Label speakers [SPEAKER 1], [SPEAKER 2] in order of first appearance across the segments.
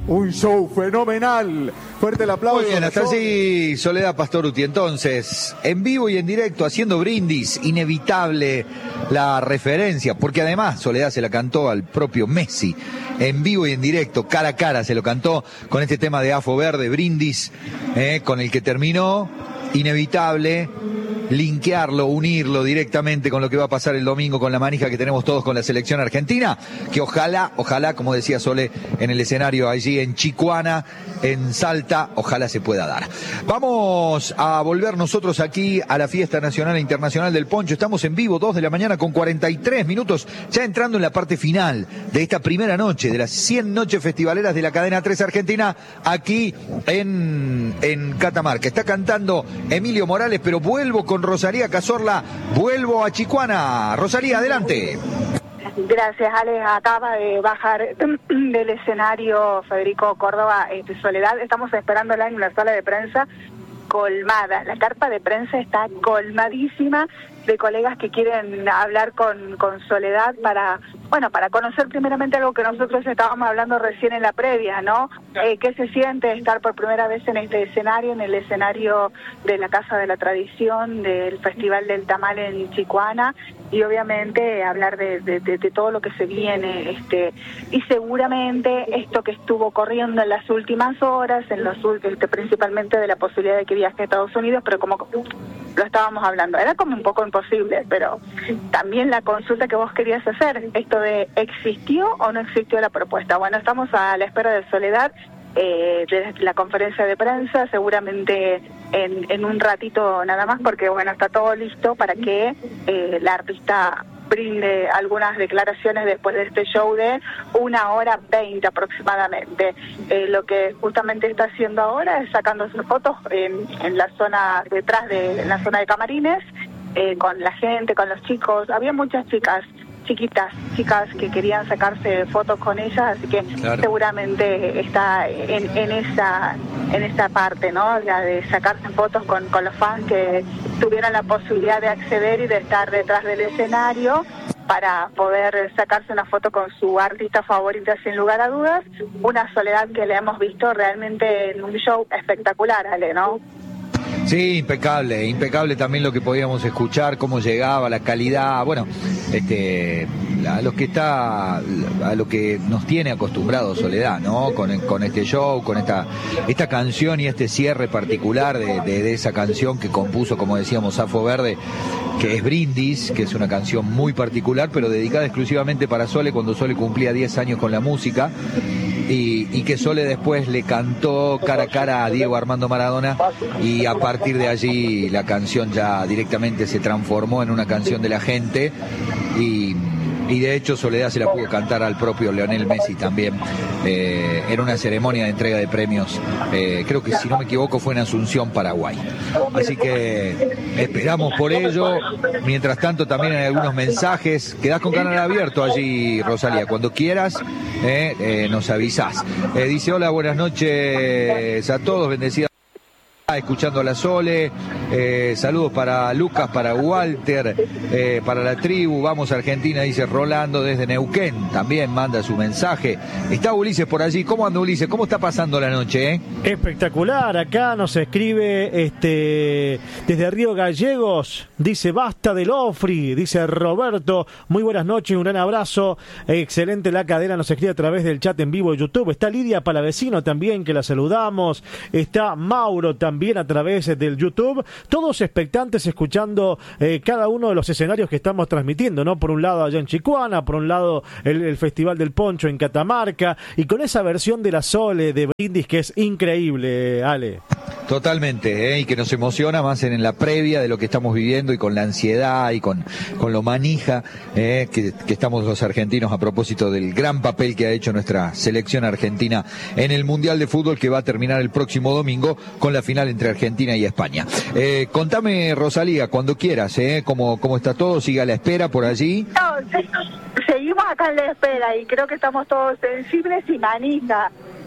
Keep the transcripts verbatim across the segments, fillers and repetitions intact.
[SPEAKER 1] un show fenomenal. Fuerte el aplauso.
[SPEAKER 2] Muy bien, hasta allí Soledad Pastoruti. Entonces, en vivo y en directo, haciendo brindis, inevitable la referencia, porque además Soledad se la cantó al propio Messi, en vivo y en directo, cara a cara, se lo cantó con este tema de Afo Verde, brindis, eh, con el que terminó, inevitable linkearlo, unirlo directamente con lo que va a pasar el domingo, con la manija que tenemos todos con la selección argentina, que ojalá, ojalá, como decía Sole, en el escenario allí en Chicuana, en Salta, ojalá se pueda dar. Vamos a volver nosotros aquí a la Fiesta Nacional e Internacional del Poncho. Estamos en vivo, dos de la mañana con cuarenta y tres minutos, ya entrando en la parte final de esta primera noche, de las cien noches festivaleras de la cadena tres Argentina, aquí en, en Catamarca. Está cantando Emilio Morales, pero vuelvo con Rosalía Cazorla, vuelvo a Chicuana. Rosalía, adelante.
[SPEAKER 3] Gracias, Alex. Acaba de bajar del escenario Federico Córdoba, este, Soledad. Estamos esperándola en una sala de prensa colmada. La carpa de prensa está colmadísima de colegas que quieren hablar con, con Soledad para, bueno, para conocer primeramente algo que nosotros estábamos hablando recién en la previa, ¿no? Eh, ¿Qué se siente estar por primera vez en este escenario, en el escenario de la Casa de la Tradición, del Festival del Tamal en Chicuana? Y obviamente hablar de, de, de, de todo lo que se viene, este y seguramente esto que estuvo corriendo en las últimas horas, en los este, principalmente de la posibilidad de que viaje a Estados Unidos, pero como lo estábamos hablando, era como un poco imposible, pero también la consulta que vos querías hacer, esto de ¿existió o no existió la propuesta? Bueno, estamos a la espera de Soledad, eh, de la conferencia de prensa, seguramente en, en un ratito nada más, porque bueno, está todo listo para que eh, la artista brinde algunas declaraciones después de este show de una hora veinte aproximadamente. Eh, lo que justamente está haciendo ahora es sacándose fotos en, en la zona detrás de en la zona de camarines, eh, con la gente, con los chicos. Había muchas chicas chiquitas, chicas que querían sacarse fotos con ellas, así que claro, seguramente está en, en esa en esa parte, ¿no? La de sacarse fotos con, con los fans que tuvieran la posibilidad de acceder y de estar detrás del escenario para poder sacarse una foto con su artista favorita sin lugar a dudas. Una Soledad que le hemos visto realmente en un show espectacular, Ale, ¿no?
[SPEAKER 2] Sí, impecable, impecable también lo que podíamos escuchar, cómo llegaba, la calidad, bueno, este, a lo que está, a lo que nos tiene acostumbrados Soledad, ¿no? Con, con este show, con esta, esta canción y este cierre particular de, de, de esa canción que compuso, como decíamos, Afo Verde, que es Brindis, que es una canción muy particular, pero dedicada exclusivamente para Sole, cuando Sole cumplía diez años con la música. Y, y que Sole después le cantó cara a cara a Diego Armando Maradona, y a partir de allí la canción ya directamente se transformó en una canción de la gente, y, y de hecho Soledad se la pudo cantar al propio Lionel Messi también, eh, en una ceremonia de entrega de premios, eh, creo que si no me equivoco fue en Asunción, Paraguay. Así que esperamos por ello. Mientras tanto también hay algunos mensajes. Quedás con canal abierto allí, Rosalía, cuando quieras, eh, eh, nos avisás. Eh, dice: hola, buenas noches a todos, bendecida escuchando a la Sole, eh, saludos para Lucas, para Walter, eh, para la tribu, vamos a Argentina, dice Rolando desde Neuquén, también manda su mensaje. Está Ulises por allí. ¿Cómo anda, Ulises? ¿Cómo está pasando la noche? Eh?
[SPEAKER 4] Espectacular, acá nos escribe este desde Río Gallegos, dice basta del Ofri, dice Roberto, muy buenas noches, un gran abrazo, excelente la cadena, nos escribe a través del chat en vivo de YouTube. Está Lidia Palavecino también, que la saludamos, está Mauro también a través del YouTube, todos expectantes escuchando eh, cada uno de los escenarios que estamos transmitiendo, ¿no? Por un lado allá en Chicuana, por un lado el, el Festival del Poncho en Catamarca, y con esa versión de la Sole, de Brindis, que es increíble, Ale.
[SPEAKER 2] Totalmente, ¿eh? Y que nos emociona más en, en la previa de lo que estamos viviendo, y con la ansiedad y con, con lo manija eh, que, que estamos los argentinos, a propósito del gran papel que ha hecho nuestra selección argentina en el Mundial de Fútbol, que va a terminar el próximo domingo con la final entre Argentina y España. Eh, contame, Rosalía, cuando quieras, ¿eh? ¿Cómo, cómo está todo? ¿Sigue a la espera por allí?
[SPEAKER 3] No, se, seguimos acá en la espera y creo que estamos todos sensibles y manija.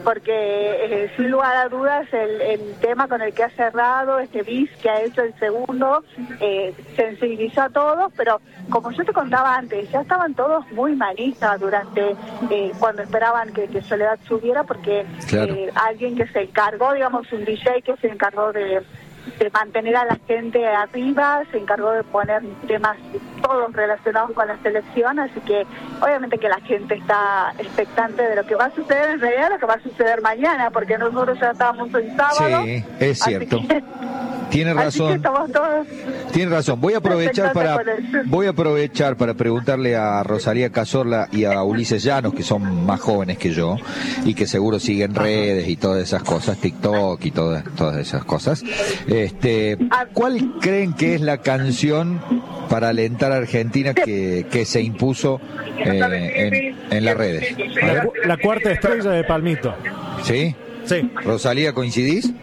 [SPEAKER 3] porque eh, sin lugar a dudas el, el tema con el que ha cerrado, este bis que ha hecho el segundo, eh, sensibilizó a todos, pero como yo te contaba antes, ya estaban todos muy manistas durante, eh, cuando esperaban que, que Soledad subiera, porque
[SPEAKER 2] claro.
[SPEAKER 3] eh, alguien que se encargó, digamos un D J que se encargó de... de mantener a la gente arriba, se encargó de poner temas todos relacionados con la selección, así que obviamente que la gente está expectante de lo que va a suceder, en realidad lo que va a suceder mañana, porque nosotros ya estábamos en sábado.
[SPEAKER 2] Sí, es cierto.
[SPEAKER 3] Que,
[SPEAKER 2] tiene razón.
[SPEAKER 3] estamos todos
[SPEAKER 2] Tiene razón. Voy a aprovechar para voy a aprovechar para preguntarle a Rosalía Cazorla y a Ulises Llanos, que son más jóvenes que yo y que seguro siguen redes y todas esas cosas, TikTok y todas todas esas cosas. Este, ¿cuál creen que es la canción para alentar a Argentina que, que se impuso eh, en, en las redes?
[SPEAKER 4] La, la cuarta estrella de Palmito.
[SPEAKER 2] ¿Sí?
[SPEAKER 4] Sí.
[SPEAKER 2] Rosalía, ¿coincidís?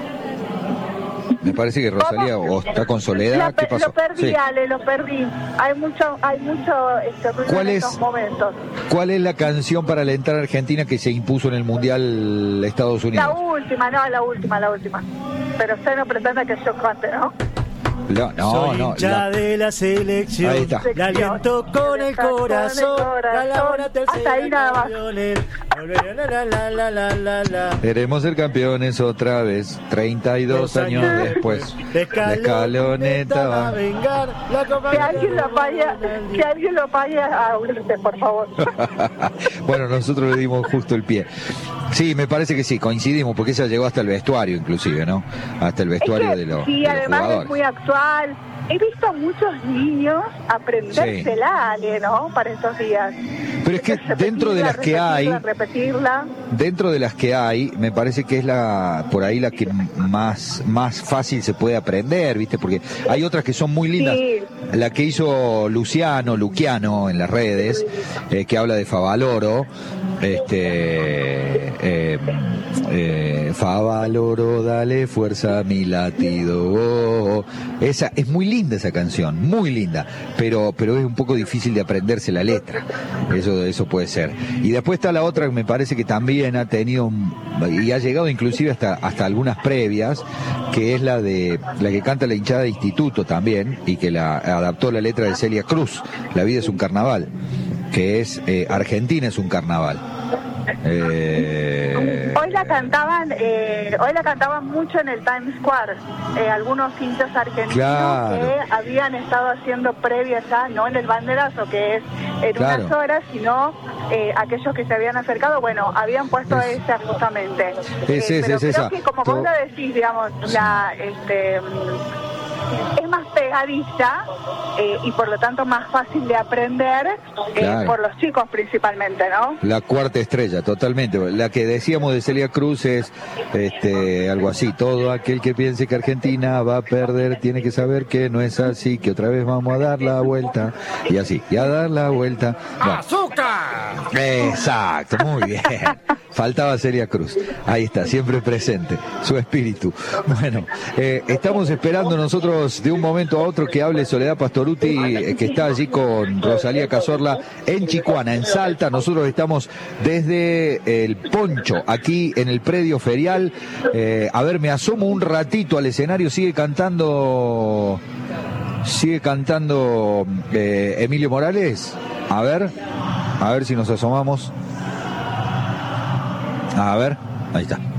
[SPEAKER 2] Me parece que Rosalía o está con Soledad.
[SPEAKER 3] La,
[SPEAKER 2] ¿Qué pasó?
[SPEAKER 3] Lo perdí,
[SPEAKER 2] sí.
[SPEAKER 3] Ale, lo perdí. Hay mucho, hay mucho este, ruido
[SPEAKER 2] ¿Cuál
[SPEAKER 3] en
[SPEAKER 2] es,
[SPEAKER 3] estos momentos.
[SPEAKER 2] ¿Cuál es la canción para alentar a Argentina que se impuso en el Mundial de Estados Unidos?
[SPEAKER 3] La última, no, la última, la última. Pero usted no pretende que yo cante, ¿no?
[SPEAKER 2] No, no,
[SPEAKER 4] Soy
[SPEAKER 2] no.
[SPEAKER 4] hincha
[SPEAKER 2] La...
[SPEAKER 4] de la selección.
[SPEAKER 2] Ahí está.
[SPEAKER 4] La aliento con el corazón. La labora tercera.
[SPEAKER 3] Hasta ahí nada más.
[SPEAKER 4] La, la, la, la, la, la.
[SPEAKER 2] Queremos ser campeones otra vez, treinta y dos años después.
[SPEAKER 4] De Escaloneta va a vengar la Copa.
[SPEAKER 3] Que alguien lo apague, que alguien lo apague a Ulises, por favor.
[SPEAKER 2] Bueno, nosotros le dimos justo el pie. Sí, me parece que sí, coincidimos, porque ella llegó hasta el vestuario inclusive, ¿no? Hasta el vestuario
[SPEAKER 3] es que,
[SPEAKER 2] de, los,
[SPEAKER 3] sí,
[SPEAKER 2] de los
[SPEAKER 3] además
[SPEAKER 2] jugadores.
[SPEAKER 3] es muy actual. He visto a muchos niños aprendérsela, Ale, ¿no? Para estos días.
[SPEAKER 2] Pero es que dentro de las que hay,
[SPEAKER 3] repetirla.
[SPEAKER 2] dentro de las que hay, me parece que es la por ahí la que más más fácil se puede aprender, ¿viste? Porque hay otras que son muy lindas.
[SPEAKER 3] Sí.
[SPEAKER 2] La que hizo Luciano, Luquiano en las redes, eh, que habla de Favaloro, este eh, eh, Favaloro, dale fuerza a mi latido. Oh. Esa es muy linda esa canción, muy linda, pero pero es un poco difícil de aprenderse la letra. Eso eso puede ser. Y después está la otra que me parece que también ha tenido y ha llegado inclusive hasta hasta algunas previas, que es la de la que canta la hinchada de Instituto también, y que la adaptó la letra de Celia Cruz, La vida es un carnaval, que es eh, Argentina es un carnaval. Eh...
[SPEAKER 3] Hoy la cantaban, eh, hoy la cantaban mucho en el Times Square, eh, algunos hinchas argentinos,
[SPEAKER 2] claro,
[SPEAKER 3] que habían estado haciendo previas ya, no en el banderazo, que es en
[SPEAKER 2] claro,
[SPEAKER 3] unas horas, sino eh, aquellos que se habían acercado, bueno, habían puesto
[SPEAKER 2] es,
[SPEAKER 3] esa justamente.
[SPEAKER 2] Es,
[SPEAKER 3] eh,
[SPEAKER 2] es,
[SPEAKER 3] pero
[SPEAKER 2] es
[SPEAKER 3] creo
[SPEAKER 2] esa.
[SPEAKER 3] que como
[SPEAKER 2] Todo...
[SPEAKER 3] vos lo decís, digamos, la, este, es más pegadiza eh, y por lo tanto más fácil de aprender, eh,
[SPEAKER 2] claro,
[SPEAKER 3] por los chicos principalmente, ¿no?
[SPEAKER 2] La cuarta estrella, totalmente. La que decíamos de Celia Cruz es este, algo así: todo aquel que piense que Argentina va a perder tiene que saber que no es así, que otra vez vamos a dar la vuelta, y así, y a dar la vuelta. Bueno.
[SPEAKER 4] ¡Azúcar!
[SPEAKER 2] Exacto, muy bien. Faltaba Celia Cruz. Ahí está, siempre presente, su espíritu. Bueno, eh, estamos esperando nosotros de un momento a otro que hable Soledad Pastorutti, eh, que está allí con Rosalía Cazorla en Chicuana, en Salta. Nosotros estamos desde el Poncho, aquí en el predio ferial. Eh, a ver, me asomo un ratito al escenario. Sigue cantando, sigue cantando eh, Emilio Morales. A ver, a ver si nos asomamos. A ver, ahí está.